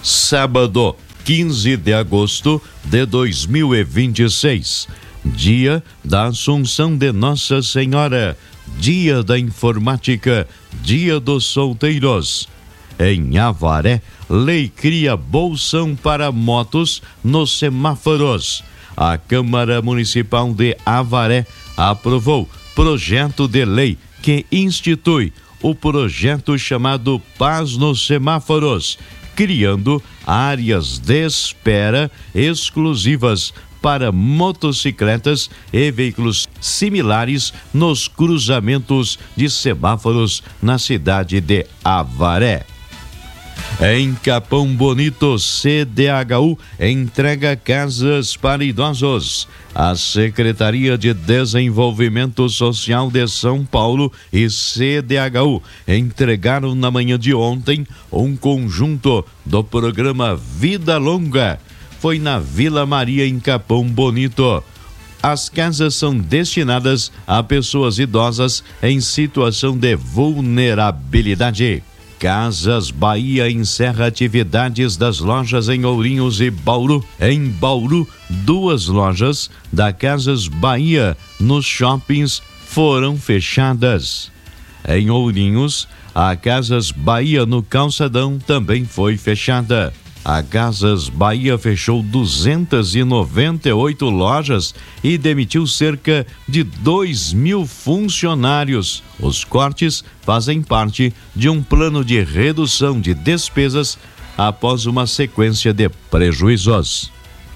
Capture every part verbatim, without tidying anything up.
Sábado, quinze de agosto de dois mil e vinte e seis, dia da Assunção de Nossa Senhora, dia da informática, dia dos solteiros. Em Avaré, lei cria bolsão para motos nos semáforos. A Câmara Municipal de Avaré aprovou projeto de lei que institui o projeto chamado Paz nos Semáforos, criando áreas de espera exclusivas para motocicletas e veículos similares nos cruzamentos de semáforos na cidade de Avaré. Em Capão Bonito, C D H U entrega casas para idosos. A Secretaria de Desenvolvimento Social de São Paulo e C D H U entregaram na manhã de ontem um conjunto do programa Vida Longa. Foi na Vila Maria, em Capão Bonito. As casas são destinadas a pessoas idosas em situação de vulnerabilidade. Casas Bahia encerra atividades das lojas em Ourinhos e Bauru. Em Bauru, duas lojas da Casas Bahia nos shoppings foram fechadas. Em Ourinhos, a Casas Bahia no Calçadão também foi fechada. A Casas Bahia fechou duzentas e noventa e oito lojas e demitiu cerca de dois mil funcionários. Os cortes fazem parte de um plano de redução de despesas após uma sequência de prejuízos.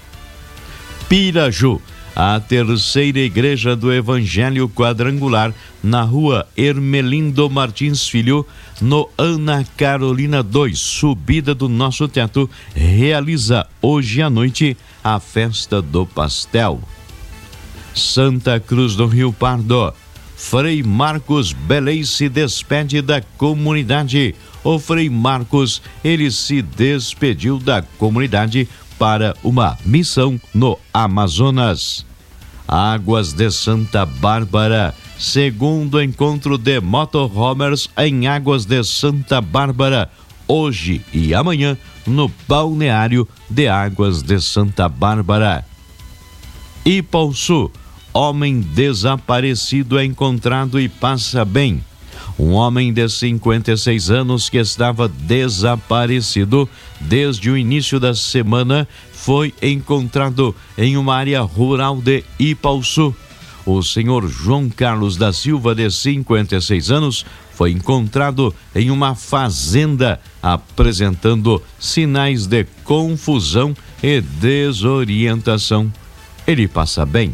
Piraju, a terceira igreja do Evangelho Quadrangular, na rua Hermelindo Martins Filho, no Ana Carolina dois, subida do Nosso Teto, realiza hoje à noite a festa do pastel. Santa Cruz do Rio Pardo, Frei Marcos Belém se despede da comunidade. O Frei Marcos, ele se despediu da comunidade para uma missão no Amazonas. Águas de Santa Bárbara, segundo encontro de motorhomers em Águas de Santa Bárbara, hoje e amanhã no balneário de Águas de Santa Bárbara. Ipaussu, homem desaparecido é encontrado e passa bem. Um homem de cinquenta e seis anos que estava desaparecido desde o início da semana foi encontrado em uma área rural de Ipaussu. O senhor João Carlos da Silva, de cinquenta e seis anos, foi encontrado em uma fazenda apresentando sinais de confusão e desorientação. Ele passa bem.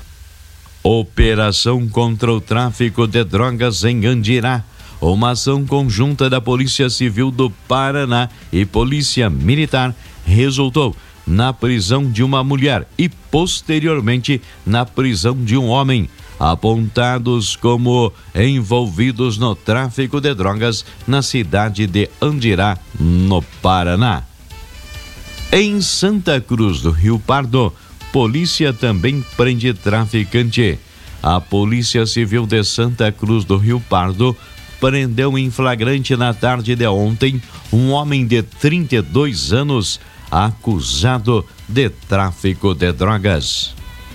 Operação contra o tráfico de drogas em Andirá. Uma ação conjunta da Polícia Civil do Paraná e Polícia Militar resultou na prisão de uma mulher e, posteriormente, na prisão de um homem, apontados como envolvidos no tráfico de drogas na cidade de Andirá, no Paraná. Em Santa Cruz do Rio Pardo, polícia também prende traficante. A Polícia Civil de Santa Cruz do Rio Pardo prendeu em flagrante na tarde de ontem um homem de trinta e dois anos acusado de tráfico de drogas.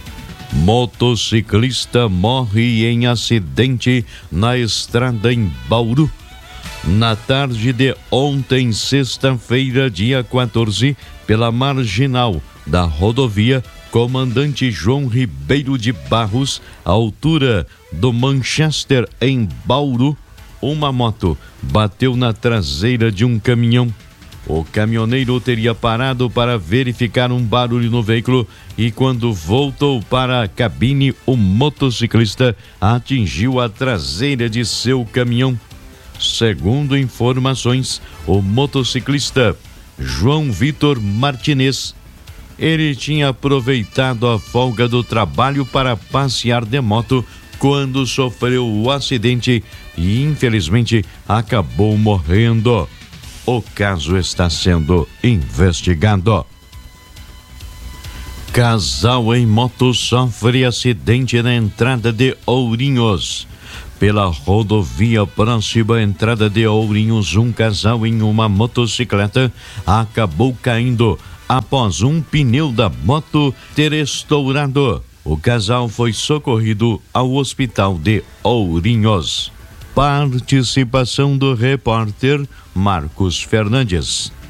Motociclista morre em acidente na estrada em Bauru. Na tarde de ontem, sexta-feira, dia quatorze, pela marginal da rodovia Comandante João Ribeiro de Barros, à altura do Manchester, em Bauru, uma moto bateu na traseira de um caminhão. O caminhoneiro teria parado para verificar um barulho no veículo e, quando voltou para a cabine, o motociclista atingiu a traseira de seu caminhão. Segundo informações, o motociclista João Vitor Martinez, ele tinha aproveitado a folga do trabalho para passear de moto quando sofreu o acidente e, infelizmente, acabou morrendo. O caso está sendo investigado. Casal em moto sofre acidente na entrada de Ourinhos. pela rodovia próxima à entrada de Ourinhos, um casal em uma motocicleta acabou caindo após um pneu da moto ter estourado. O casal foi socorrido ao hospital de Ourinhos. Participação do repórter Marcos Fernandes.